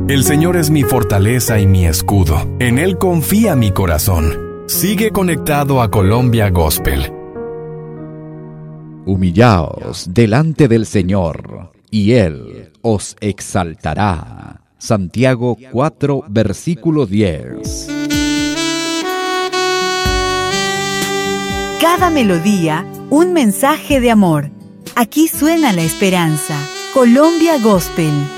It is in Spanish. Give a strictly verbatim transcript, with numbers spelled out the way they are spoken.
El Señor es mi fortaleza y mi escudo. En Él confía mi corazón. Sigue conectado a Colombia Gospel. Humillaos delante del Señor, y Él os exaltará. Santiago cuatro, versículo diez. Cada melodía, un mensaje de amor. Aquí suena la esperanza. Colombia Gospel.